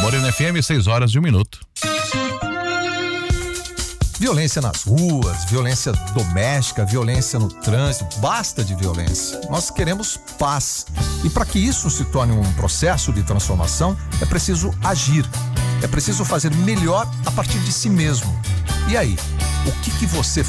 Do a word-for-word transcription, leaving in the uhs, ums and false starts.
Morena F M, seis horas e um minuto. Violência nas ruas, violência doméstica, violência no trânsito, basta de violência. Nós queremos paz. E para que isso se torne um processo de transformação, é preciso agir. É preciso fazer melhor a partir de si mesmo. E aí, o que que você